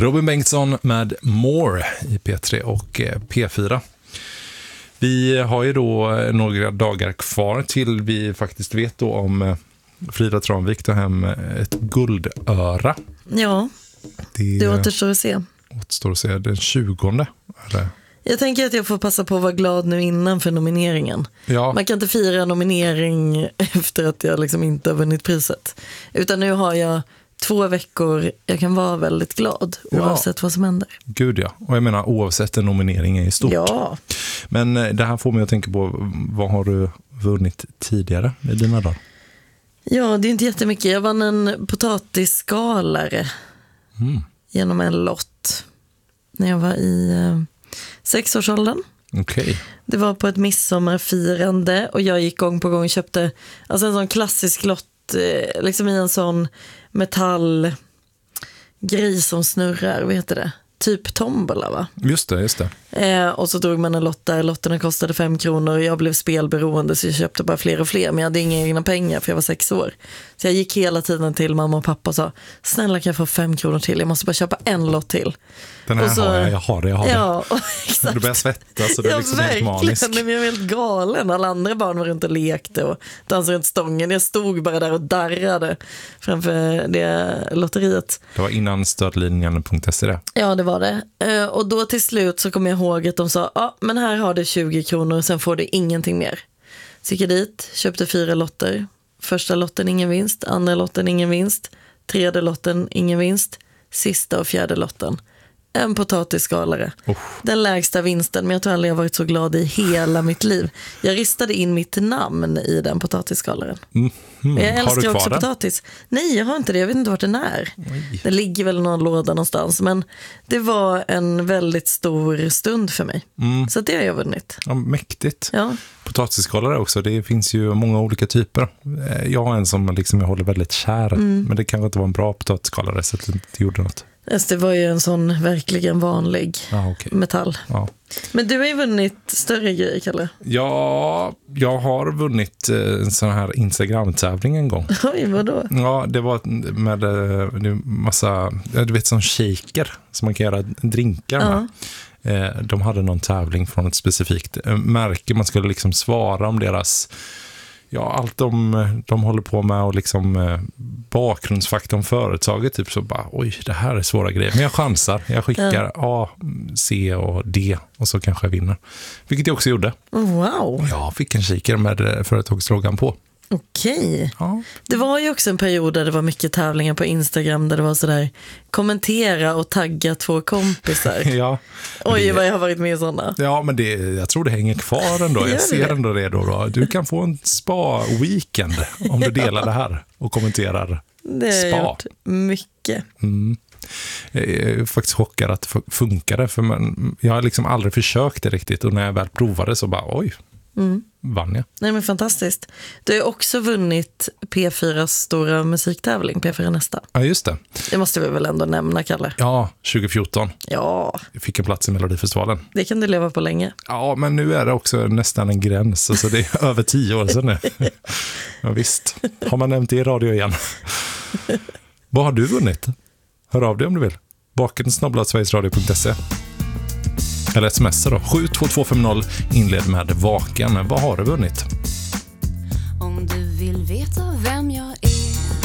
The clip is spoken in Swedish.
Robin Bengtsson med More i P3 och P4. Vi har ju då några dagar kvar till vi faktiskt vet då om Frida Tranvik tar hem ett guldöra. Ja, det återstår att se. Återstår att se den 20:e, eller? Jag tänker att jag får passa på att vara glad nu innan för nomineringen. Ja. Man kan inte fira nominering efter att jag liksom inte har vunnit priset. Utan nu har jag 2 veckor jag kan vara väldigt glad oavsett vad som händer. Gud ja, och jag menar oavsett en nominering är stort. Ja. Men det här får mig att tänka på, vad har du vunnit tidigare i dina dagar? Ja, det är inte jättemycket. Jag vann en potatisskalare genom en lott när jag var i 6-årsåldern. Okej. Det var på ett midsommarfirande och jag gick gång på gång och köpte alltså en sån klassisk lott liksom i en sån metallgrej som snurrar, vad heter det? Typ tombola, va? Just det. Och så drog man en lott där, lotterna kostade 5 kronor och jag blev spelberoende så jag köpte bara fler och fler, men jag hade inga egna pengar för jag var 6 år. Så jag gick hela tiden till mamma och pappa och sa, snälla kan jag få 5 kronor till? Jag måste bara köpa en lott till. Den här så, jag har det. Ja, exakt. Du börjar svettas så det är liksom helt manisk. Men jag var helt galen. Alla andra barn var runt och lekte och dansade runt stången. Jag stod bara där och darrade framför det lotteriet. Det var innan stödlinjen.se det. Ja, det var det. Och då till slut så kom jag ihåg att de sa, ja men här har du 20 kronor och sen får du ingenting mer. Så gick jag dit, köpte 4 lotter. Första lotten ingen vinst, andra lotten ingen vinst, tredje lotten ingen vinst, sista och fjärde lotten. En potatisskalare. Den lägsta vinsten, men jag tror aldrig jag varit så glad i hela mitt liv. Jag ristade in mitt namn i den potatisskalaren. Jag älskar också potatis. Nej, jag har inte det. Jag vet inte vart den är. Det ligger väl i någon låda någonstans. Men det var en väldigt stor stund för mig. Så det har jag vunnit. Ja, mäktigt. Ja. Potatisskalare också. Det finns ju många olika typer. Jag har en som liksom jag håller väldigt kär. Men det kanske inte var en bra potatisskalare så att det inte gjorde något. Det var ju en sån verkligen vanlig metall. Ja. Men du har ju vunnit större grejer, Kalle. Ja, jag har vunnit en sån här Instagram-tävling en gång. Oj, vadå? Ja, det var med massa, du vet, som shaker som man kan göra drinkar med. De hade någon tävling från ett specifikt märke. Man skulle liksom svara om deras... Ja, allt de håller på med och liksom bakgrundsfakta om företaget typ så bara, oj, det här är svåra grejer. Men jag chansar, jag skickar A, C och D och så kanske jag vinner. Vilket jag också gjorde. Wow. Jag fick en kikare med företagsloggan på. Okej. Ja. Det var ju också en period där det var mycket tävlingar på Instagram där det var sådär kommentera och tagga 2 kompisar. Ja. Oj, vad jag har varit med i sådana. Ja, men jag tror det hänger kvar ändå. Jag ser ändå det då. Du kan få en spa-weekend om du delar det här och kommenterar det spa. Det har jag gjort mycket. Jag är faktiskt chockad att det funkade för jag har liksom aldrig försökt det riktigt och när jag väl provade så bara, oj. Vann jag. Nej, men fantastiskt. Du har också vunnit P4s stora musiktävling, P4 Nästa. Ja, just det. Det måste vi väl ändå nämna, Kalle? Ja, 2014. Ja. Jag fick en plats i Melodifestivalen. Det kan du leva på länge. Ja, men nu är det också nästan en gräns. Alltså det är över 10 år sedan nu. Ja, visst. Har man nämnt det i radio igen? Vad har du vunnit? Hör av dig om du vill. vaken@sverigesradio.se eller smsa då. 72250 inled med vaken. Vad har du vunnit? Om du vill veta vem jag är